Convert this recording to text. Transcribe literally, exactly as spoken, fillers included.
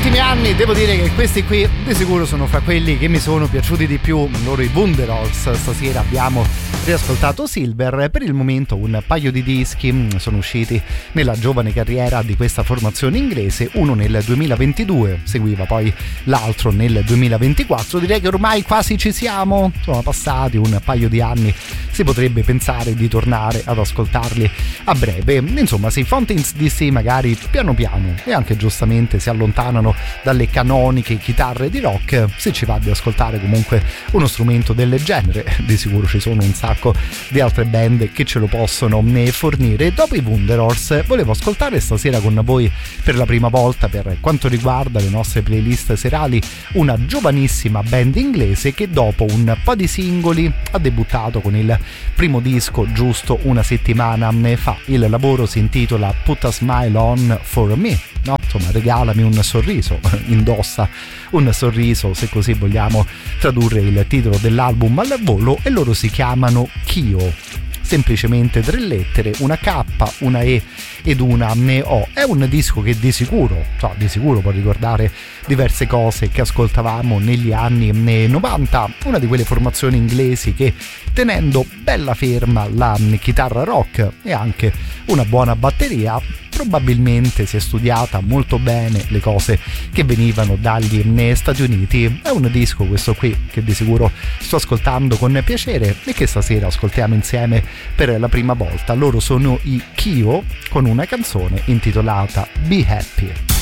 ultimi anni devo dire che questi qui di sicuro sono fra quelli che mi sono piaciuti di più, loro i Wunderholz. Stasera abbiamo riascoltato Silver. Per il momento un paio di dischi sono usciti nella giovane carriera di questa formazione inglese, uno nel duemilaventidue, seguiva poi l'altro nel duemilaventiquattro. Direi che ormai quasi ci siamo, sono passati un paio di anni, si potrebbe pensare di tornare ad ascoltarli a breve. Insomma, se i Fountains D C magari piano piano e anche giustamente si allontanano dalle canoniche chitarre di rock, se ci va di ascoltare comunque uno strumento del genere, di sicuro ci sono un sacco di altre band che ce lo possono fornire. Dopo i Wunderholz volevo ascoltare stasera con voi per la prima volta, per quanto riguarda le nostre playlist serali, una giovanissima band inglese che dopo un po' di singoli ha debuttato con il primo disco giusto una settimana fa. Il lavoro si intitola Put a Smile On For Me, no? Insomma, regalami un sorriso, indossa un sorriso, se così vogliamo tradurre il titolo dell'album al volo, e loro si chiamano Kyo. Semplicemente tre lettere, una K, una E ed una O. È un disco che di sicuro, cioè di sicuro può ricordare diverse cose che ascoltavamo negli anni novanta, una di quelle formazioni inglesi che, tenendo bella ferma la chitarra rock e anche una buona batteria, probabilmente si è studiata molto bene le cose che venivano dagli Stati Uniti. È un disco questo qui che di sicuro sto ascoltando con piacere e che stasera ascoltiamo insieme per la prima volta. Loro sono i Kyo con una canzone intitolata Be Happy.